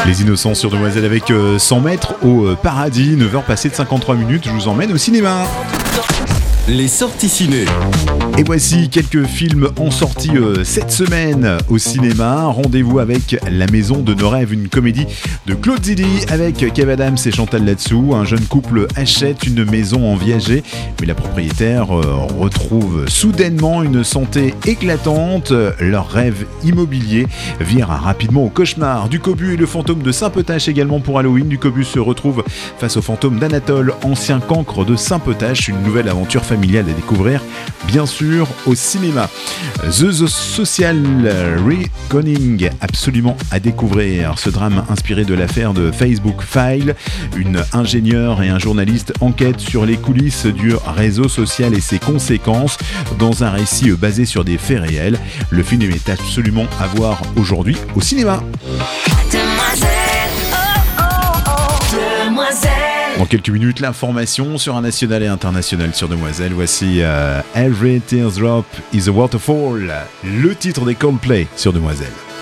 Les Innocents sur Demoiselle avec 100 mètres au paradis, 9h passées de 53 minutes, je vous emmène au cinéma. Les sorties ciné. Et voici quelques films en sortie cette semaine au cinéma. Rendez-vous avec La Maison de nos rêves, une comédie de Claude Zidi avec Kev Adams et Chantal Latsou. Un jeune couple achète une maison en viager, mais la propriétaire retrouve soudainement une santé éclatante. Leur rêve immobilier vire rapidement au cauchemar. Ducobu et le fantôme de Saint-Potache également pour Halloween. Ducobu se retrouve face au fantôme d'Anatole, ancien cancre de Saint-Potache. Une nouvelle aventure familiale à découvrir, bien sûr, au cinéma. The Social Reckoning, absolument à découvrir. Ce drame inspiré de l'affaire de Facebook File. Une ingénieure et un journaliste enquêtent sur les coulisses du réseau social et ses conséquences dans un récit basé sur des faits réels. Le film est absolument à voir aujourd'hui au cinéma. Dans quelques minutes, l'information sur un national et international sur Demoiselle. Voici Every Teardrop is a Waterfall, le titre des Coldplay sur Demoiselle.